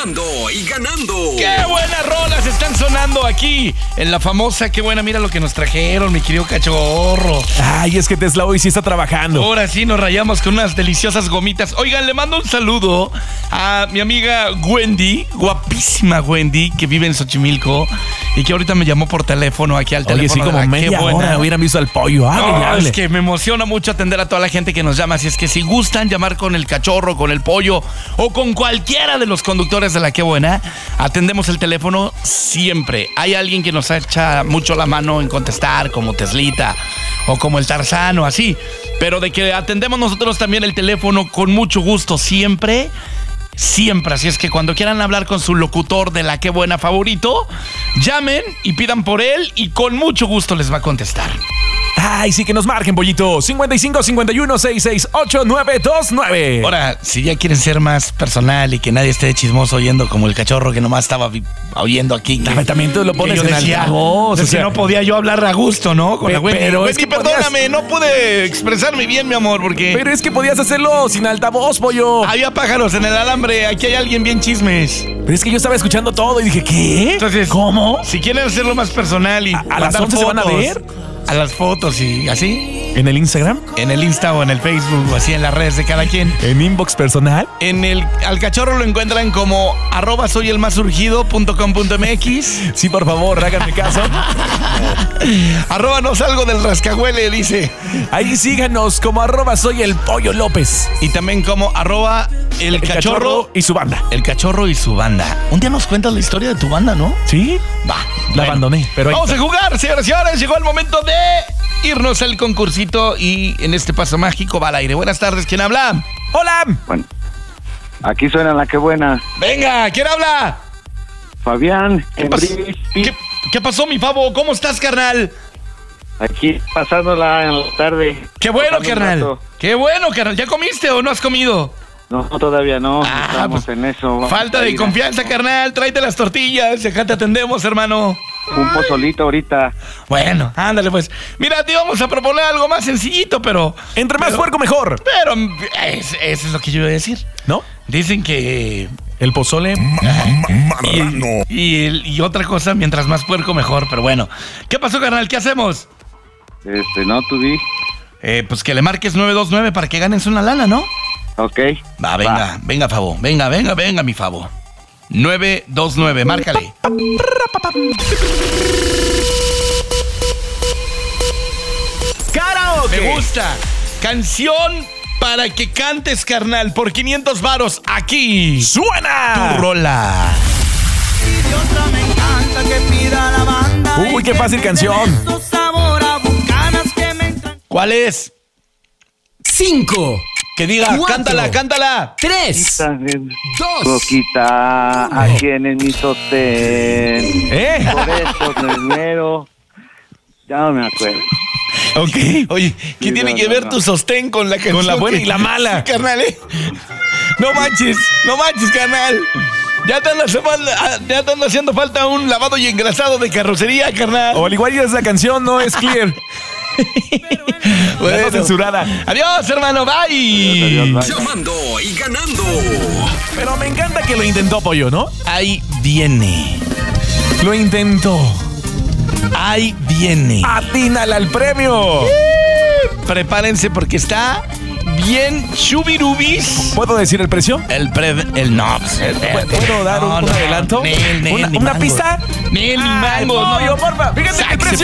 llamando y ganando. ¡Qué buenas rolas están sonando aquí! En la famosa, qué buena, mira lo que nos trajeron, mi querido cachorro. Ay, es que Tesla hoy sí está trabajando. Ahora sí nos rayamos con unas deliciosas gomitas. Oigan, le mando un saludo a mi amiga Wendy, guapísima Wendy, que vive en Xochimilco y que ahorita me llamó por teléfono aquí al teléfono. Oye, sí, como media hora hubieran visto al pollo. Es que me emociona mucho atender a toda la gente que nos llama. Así es que si gustan llamar con el cachorro, con el pollo o con cualquiera de los conductores de la Qué Buena, atendemos el teléfono siempre. Hay alguien que nos echa mucho la mano en contestar, como Teslita o como el Tarzán o así. Pero de que atendemos nosotros también el teléfono con mucho gusto siempre. Siempre, así es que cuando quieran hablar con su locutor de la Qué Buena favorito, llamen y pidan por él y con mucho gusto les va a contestar. Ay, sí que nos marquen, pollito. 55 51 668 929. Ahora, si ya quieren ser más personal y que nadie esté chismoso oyendo como el cachorro que nomás estaba oyendo aquí. También tú lo pones en altavoz. O sea, no podía yo hablar a gusto, ¿no? Con la Wendy. Pero es que perdóname, no pude expresarme bien, mi amor, porque... Pero es que podías hacerlo sin altavoz, pollo. Había pájaros en el alambre, aquí hay alguien bien chismes. Pero es que yo estaba escuchando todo y dije, ¿qué? Entonces, ¿cómo? Si quieren hacerlo más personal y ¿A las 11 se van a ver? A las fotos y así. ¿En el Instagram? En el Insta o en el Facebook o así en las redes de cada quien. ¿En inbox personal? Al cachorro lo encuentran como @soyelmasurgido.com.mx. Sí, por favor, háganme caso. @no salgo del rascahuele, dice. Ahí síganos como @soyelpollolópez. Y también como el cachorro y su banda. El cachorro y su banda. Un día nos cuentas la historia de tu banda, ¿no? Sí. Va. La abandoné, pero vamos a jugar, señoras y señores. Llegó el momento de irnos al concursito y en este paso mágico va al aire. Buenas tardes, ¿quién habla? Hola. Bueno, aquí suena la Qué Buena. Venga, ¿quién habla? Fabián. ¿Qué pasó, mi pavo? ¿Cómo estás, carnal? Aquí pasándola en la tarde. Qué bueno, carnal. Qué bueno, carnal. ¿Ya comiste o no has comido? No, todavía no. Estamos en eso. Falta de confianza, carnal. Tráete las tortillas. Acá te atendemos, hermano. Un pozolito ahorita. Bueno, ándale pues. Mira, te íbamos a proponer algo más sencillito, pero... Entre más puerco, mejor. Pero eso es lo que yo iba a decir. ¿No? Dicen que... El pozole... Y otra cosa, mientras más puerco, mejor. Pero bueno. ¿Qué pasó, carnal? ¿Qué hacemos? No, tú di. Pues que le marques 929 para que ganes una lana, ¿no? Ok. Venga, Favo. Venga, mi Favo. 929, márcale. ¡Karaoke! Me gusta. Canción para que cantes, carnal, por 500 varos. Aquí ¡suena! Tu rola. Uy, qué fácil canción. ¿Cuál es? 5. Que diga, 4, cántala. 3, 2. Coquita, ¿a quién es mi sostén? Por eso me muero. Ya no me acuerdo. Ok. Oye, ¿qué tiene que ver tu sostén con la canción? Con la buena y la mala. Sí, carnal, No manches, carnal. Ya te anda haciendo falta un lavado y engrasado de carrocería, carnal. O al igual es la canción, no es clear. Bueno, censurada. Adiós, hermano, bye. Adiós, bye. Llamando y ganando. Pero me encanta que lo intentó, pollo, ¿no? Ahí viene. Lo intentó. Ahí viene. ¡Atínala al premio! Prepárense porque está bien chubirubis. ¿Puedo decir el precio? ¿Puedo dar un adelanto? ¿Una pista? Ni mango. Pollo, porfa. Fíjate que el precio